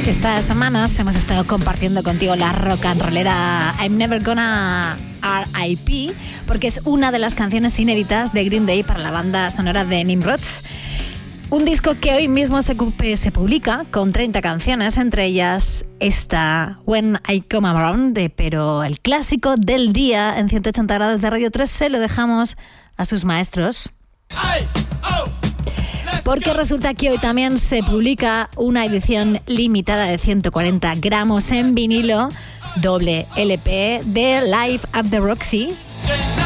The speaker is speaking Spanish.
Estas semanas hemos estado compartiendo contigo la rock and rollera I'm Never Gonna R.I.P. porque es una de las canciones inéditas de Green Day para la banda sonora de Nimrods. Un disco que hoy mismo se publica con 30 canciones, entre ellas esta When I Come Around, pero el clásico del día en 180 grados de Radio 3 se lo dejamos a sus maestros. Porque resulta que hoy también se publica una edición limitada de 140 gramos en vinilo, doble LP de Live at the Roxy.